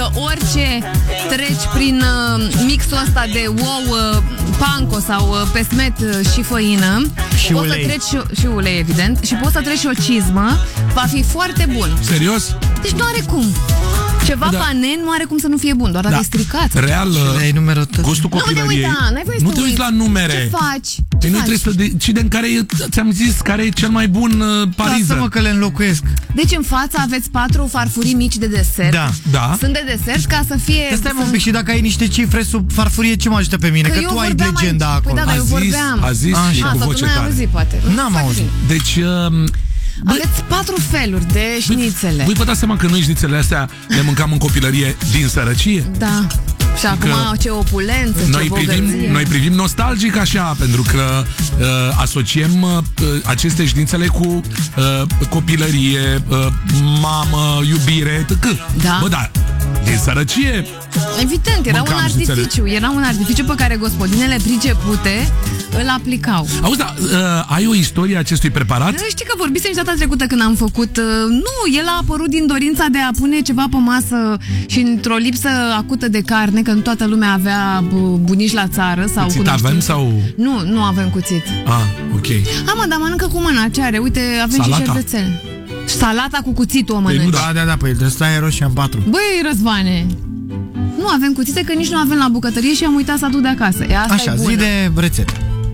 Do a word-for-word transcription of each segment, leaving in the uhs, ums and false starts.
orice treci prin uh, mixul ăsta de ou, uh, panko sau uh, pesmet uh, și făină, și poți ulei. să treci și, și ulei, evident, și poți să treci și o cizmă, va fi foarte bun. Serios? Deci nu are cum. Ceva da. panen nu are cum să nu fie bun, doar dacă Da. e stricat. Real, gustul Nu te copilăriei. uita, n-ai voie să Nu te te uiți uiți. la numere. Ce faci? Păi Ce nu faci? trebuie să decide în care e, ți-am zis, care e cel mai bun uh, pariză. Lasă-mă că le înlocuiesc. Deci în față aveți patru farfurii mici de desert. Da. Da. Sunt de desert ca să fie... Stai mă să- un pic, și dacă ai niște cifre sub farfurie, ce mă ajută pe mine? Că Că, eu tu ai vorbeam legenda aici. acolo. Păi da, dar A eu zis, vorbeam. a zis Așa. și A, cu sau tu voce n-ai tare. auzit, poate. N-am Foarte auzit. bine. Deci, uh, Aveți patru feluri de șnițele. voi vă dați seama că noi șnițele astea le mâncam în copilărie din sărăcie? Da. Și acum ce opulență, ce Noi privim, bogăție. noi privim nostalgic așa, pentru că uh, asociem uh, aceste șnițele cu uh, copilărie, uh, mamă, iubire, tăcă. Da. Bă, da, din sărăcie. Evident, era Mâncam un artificiu. șnițele. Era un artificiu pe care gospodinele pricepute îl aplicau. Auzi, da, uh, ai o istorie a acestui preparat? Știi că vorbisem și data trecută când am făcut... uh, Nu, el a apărut din dorința de a pune ceva pe masă și într-o lipsă acută de carne, că nu toată lumea avea bu- bunici la țară. Sau Cuțit cunoștințe. avem sau... Nu, nu avem cuțit. Ah, ok. Ha, mă, dar mănâncă cu mâna, ce are? Uite, avem Salata. și șervețele. Salata cu cuțitul o mănânci. nu, Da, da, da, păi ăsta e roșia în patru. Băi, Răzvane, nu avem cuțite, că nici nu avem la bucătărie și am uitat să aduc de acasă. E, asta Așa, e bună. zi de rețetă.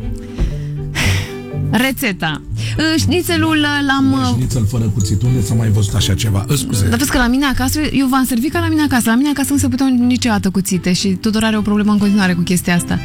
Rețeta. Șnițelul l-am... Șnițel fără cuțit, unde s-a mai văzut așa ceva? Scuze. Dar vezi că la mine acasă, eu v-am servit ca la mine acasă. La mine acasă nu se puteau niciodată cuțite și Tudor are o problemă în continuare cu chestia asta.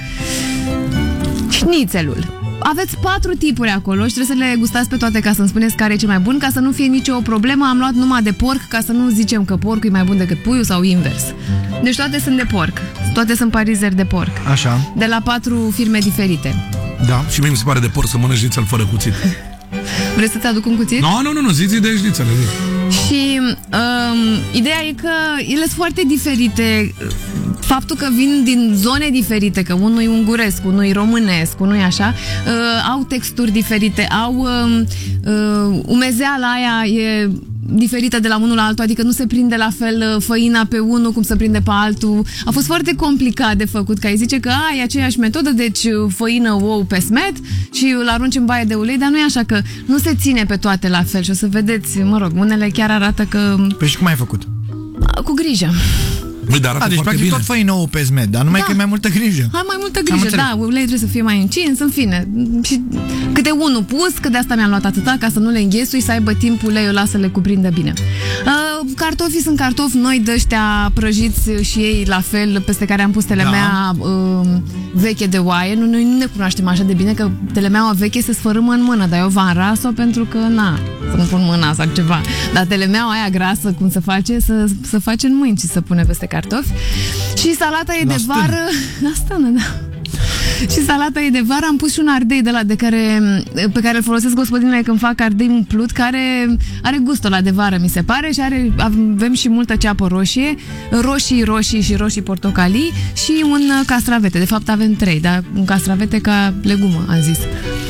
Șnițelul. Aveți patru tipuri acolo și trebuie să le gustați pe toate ca să-mi spuneți care e cel mai bun, ca să nu fie nicio problemă. Am luat numai de porc, ca să nu zicem că porcul e mai bun decât puiul sau invers. Deci toate sunt de porc. Toate sunt parizeri de porc. Așa. De la patru firme diferite. Da, și mie mi se pare de porc să mănânci șnițel fără cuțit. Vrei să-ți aduc un cuțit? Nu, nu, nu, nu, zi, zi de șnițele, zi. Și um, ideea e că ele sunt foarte diferite. Faptul că vin din zone diferite, că unul e unguresc, unul e românesc, unul e așa, uh, au texturi diferite, au uh, uh, umezeala aia e diferită de la unul la altul, adică nu se prinde la fel făina pe unul cum se prinde pe altul. A fost foarte complicat de făcut, că ai zice că a, e aceeași metodă, deci făină, ou, pesmet și îl arunci în baie de ulei, dar nu e așa, că nu se ține pe toate la fel și o să vedeți, mă rog, unele chiar arată că... Păi și cum ai făcut? Cu grijă. Băi, dar A, arată deci foarte practic bine. tot făină ou pe zmed, dar numai Da. că e mai multă grijă. Ai mai multă Am grijă, înțeles. da, uleiul trebuie să fie mai încins, în fine. Și câte unul pus, că de asta mi-am luat atâta, ca să nu le înghesui, să aibă timp uleiul ăla să le cuprindă bine. Uh, cartofii sunt cartofi noi de ăștia prăjiți și ei la fel, peste care am pus telemea Da. uh, veche de oaie. Nu, noi nu ne cunoaștem așa de bine, că telemeaua veche se sfărâmă în mână, dar eu v-am ras-o pentru că, na, să-mi pun mâna sau ceva. Dar telemeaua aia grasă, cum se face, să, să face în mâini și să pune peste cartofi. Și salata e La de stână. vară. La stână, da. Și salata e de vară. Am pus și un ardei de la de care, pe care îl folosesc gospodinele când fac ardei umplut, care are gustul ăla de vară, mi se pare, și are, avem și multă ceapă roșie, roșii roșii și roșii portocalii și un castravete. De fapt avem trei, dar un castravete ca legumă, am zis.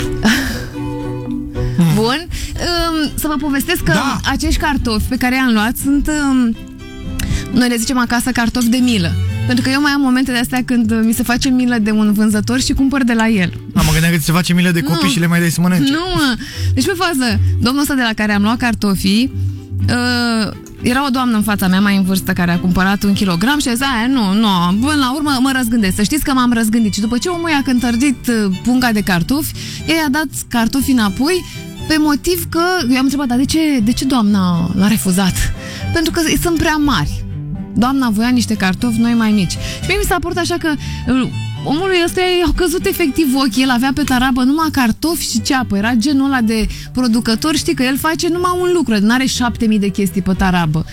Bun. Să vă povestesc că Da. acești cartofi pe care i-am luat sunt... Noi le zicem acasă cartofi de milă. Pentru că eu mai am momente de astea când mi se face milă de un vânzător și cumpăr de la el. Am mă gândeam că ți se face milă de copii Nu. și le mai dai să mănânci. Nu, mă. Deci pe fază, domnul ăsta de la care am luat cartofii, uh, era o doamnă în fața mea mai în vârstă care a cumpărat un kilogram și a zis, aia, nu, nu, până la urmă mă răzgândesc. Să știți că m-am răzgândit. Și după ce omul i-a cântărdit uh, punga de cartofi, ei a dat cartofii înapoi pe motiv că, eu am întrebat, dar de ce, de ce doamna l-a refuzat? Pentru că sunt prea mari. Doamna voia niște cartofi noi mai mici. Și mie mi s-a părut așa că omului ăsta i-au căzut efectiv ochii. El avea pe tarabă numai cartofi și ceapă. Era genul ăla de producător, știi că el face numai un lucru, nu are șapte mii de chestii pe tarabă.